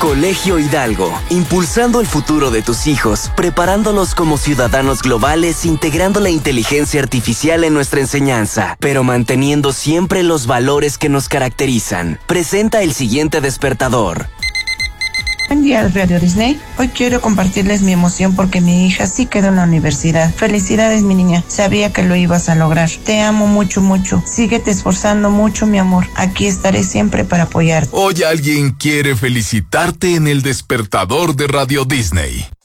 Colegio Hidalgo, impulsando el futuro de tus hijos, preparándolos como ciudadanos globales, integrando la inteligencia artificial en nuestra enseñanza, pero manteniendo siempre los valores que nos caracterizan. Presenta el siguiente despertador. Buen día, Radio Disney. Hoy quiero compartirles mi emoción porque mi hija sí quedó en la universidad. Felicidades, mi niña. Sabía que lo ibas a lograr. Te amo mucho, mucho. Síguete esforzando mucho, mi amor. Aquí estaré siempre para apoyarte. Hoy alguien quiere felicitarte en el despertador de Radio Disney.